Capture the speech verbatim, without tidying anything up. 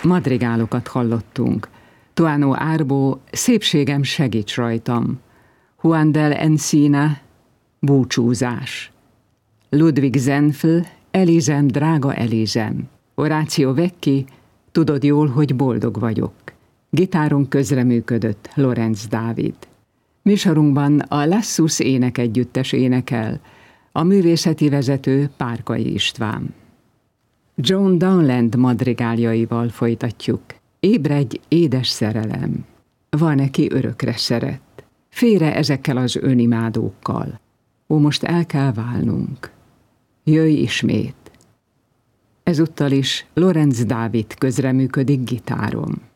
Madrigálokat hallottunk. Tuano Árbó, Szépségem, segíts rajtam. Juan del Encina, Búcsúzás. Ludwig Zenfl, Elizem, drága Elizem. Horácio Vecchi, Tudod jól, hogy boldog vagyok. Gitáron közreműködött Lorenz Dávid. Műsorunkban a Lassus énekegyüttes énekel, a művészeti vezető Párkai István. Joan Downland madrigáljaival folytatjuk. Ébredj, édes szerelem! Van neki örökre szeret. Félre ezekkel az önimádókkal. Ó, most el kell válnunk. Jöjj ismét! Ezúttal is Lorenz Dávid közreműködik gitáron.